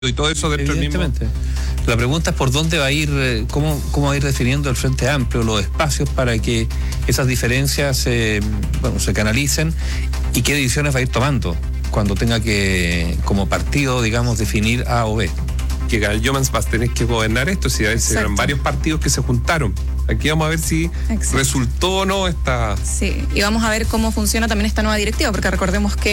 y todo eso dentro del mismo. La pregunta es por dónde va a ir, cómo va a ir definiendo el Frente Amplio los espacios para que esas diferencias se canalicen y qué decisiones va a ir tomando cuando tenga que, como partido, digamos, definir A o B. Que Jomans va a tener que gobernar esto, si eran varios partidos que se juntaron. Aquí vamos a ver si resultó o no esta... Sí, y vamos a ver cómo funciona también esta nueva directiva, porque recordemos que